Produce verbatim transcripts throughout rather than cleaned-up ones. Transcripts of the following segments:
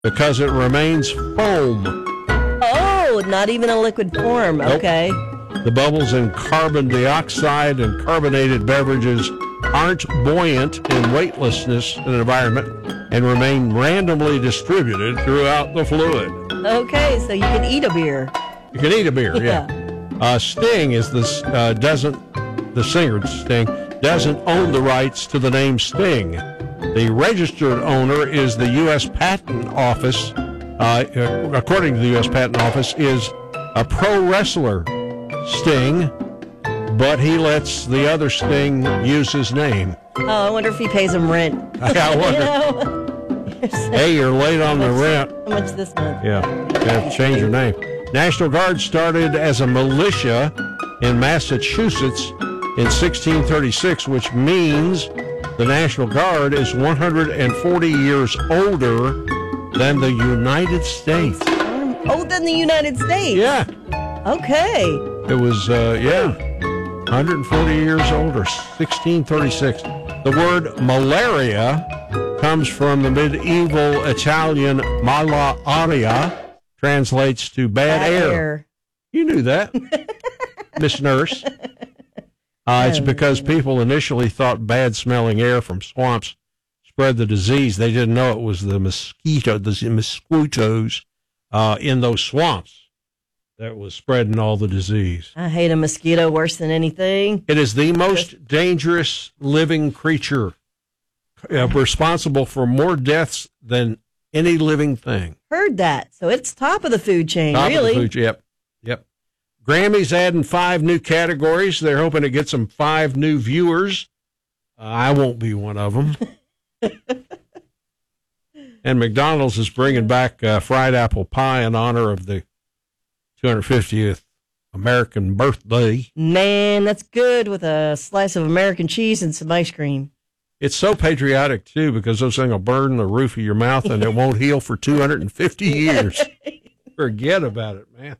because it remains foam. Oh, not even a liquid form. Nope. Okay. The bubbles in carbon dioxide and carbonated beverages aren't buoyant in weightlessness in an environment and remain randomly distributed throughout the fluid. Okay, so you can eat a beer. You can eat a beer, yeah. Yeah. Uh, Sting is this uh, doesn't the singer Sting doesn't own the rights to the name Sting. The registered owner is the U S Patent Office. Uh, according to the U S Patent Office, is a pro wrestler, Sting, but he lets the other Sting use his name. Oh, I wonder if he pays him rent. I wonder. You know? Hey, you're late on the rent. How much this month? Yeah, you have to change your name. National Guard started as a militia in Massachusetts in sixteen thirty-six, which means the National Guard is one hundred forty years older than the United States. Oh, than the United States? Yeah. Okay. It was, uh, yeah, one hundred forty years older, sixteen thirty-six. The word malaria comes from the medieval Italian mala aria, translates to bad, Bad air. air. You knew that, Miss Nurse. Uh, it's because people initially thought bad-smelling air from swamps spread the disease. They didn't know it was the mosquito, the mosquitoes uh, in those swamps that was spreading all the disease. I hate a mosquito worse than anything. It is the most dangerous living creature, uh, responsible for more deaths than any living thing. Heard that. So it's top of the food chain, Top really. of the food, yep, yep. Grammy's adding five new categories. They're hoping to get some five new viewers. Uh, I won't be one of them. And McDonald's is bringing back uh, fried apple pie in honor of the two hundred fiftieth American birthday. Man, that's good with a slice of American cheese and some ice cream. It's so patriotic, too, because those things will burn the roof of your mouth and it won't heal for two hundred fifty years. Forget about it, man.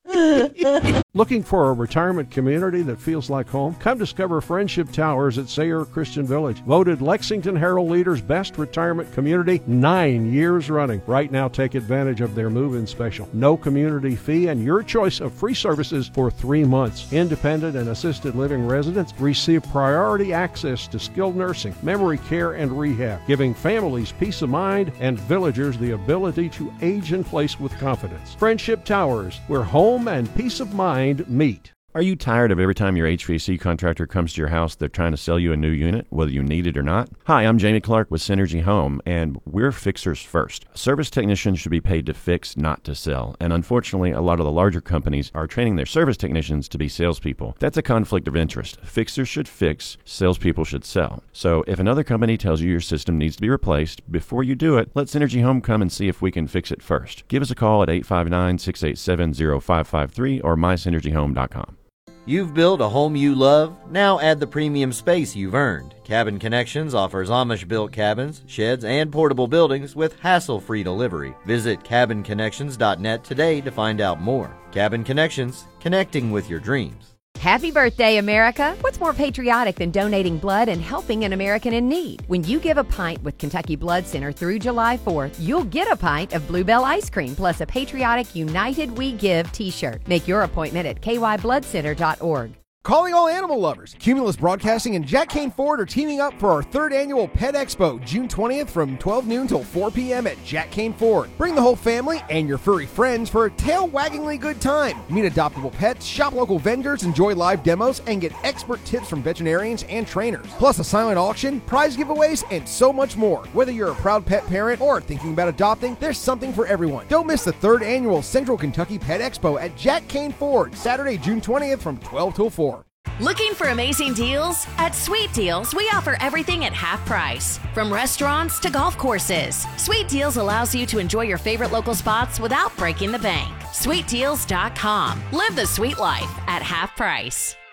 Looking for a retirement community that feels like home? Come discover Friendship Towers at Sayre Christian Village. Voted Lexington Herald Leader's best retirement community nine years running. Right now, take advantage of their move-in special. No community fee and your choice of free services for three months. Independent and assisted living residents receive priority access to skilled nursing, memory care, and rehab, giving families peace of mind and villagers the ability to age in place with confidence. Friendship Towers, where home and peace of mind meet. Are you tired of every time your H V A C contractor comes to your house, they're trying to sell you a new unit, whether you need it or not? Hi, I'm Jamie Clark with Synergy Home, and we're fixers first. Service technicians should be paid to fix, not to sell. And unfortunately, a lot of the larger companies are training their service technicians to be salespeople. That's a conflict of interest. Fixers should fix, salespeople should sell. So if another company tells you your system needs to be replaced, before you do it, let Synergy Home come and see if we can fix it first. Give us a call at eight five nine, six eight seven, zero five five three or my synergy home dot com. You've built a home you love. Now add the premium space you've earned. Cabin Connections offers Amish-built cabins, sheds, and portable buildings with hassle-free delivery. Visit cabin connections dot net today to find out more. Cabin Connections, connecting with your dreams. Happy birthday, America! What's more patriotic than donating blood and helping an American in need? When you give a pint with Kentucky Blood Center through July fourth, you'll get a pint of Bluebell ice cream plus a patriotic United We Give t-shirt. Make your appointment at k y blood center dot org. Calling all animal lovers. Cumulus Broadcasting and Jack Kane Ford are teaming up for our third annual Pet Expo, June twentieth from twelve noon till four p.m. at Jack Kane Ford. Bring the whole family and your furry friends for a tail-waggingly good time. Meet adoptable pets, shop local vendors, enjoy live demos, and get expert tips from veterinarians and trainers. Plus a silent auction, prize giveaways, and so much more. Whether you're a proud pet parent or thinking about adopting, there's something for everyone. Don't miss the third annual Central Kentucky Pet Expo at Jack Kane Ford, Saturday, June twentieth from twelve till four. Looking for amazing deals? At Sweet Deals, we offer everything at half price. From restaurants to golf courses, Sweet Deals allows you to enjoy your favorite local spots without breaking the bank. sweet deals dot com. Live the sweet life at half price.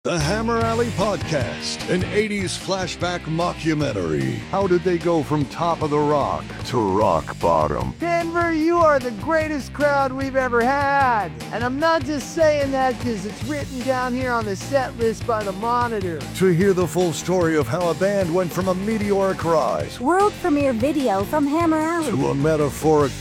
The Hammer Alley Podcast, an eighties flashback mockumentary. How did they go from top of the rock to rock bottom? Denver, you are the greatest crowd we've ever had. And I'm not just saying that because it's written down here on the set list by the Monitor. To hear the full story of how a band went from a meteoric rise world premiere video from Hammer Alley to a metaphoric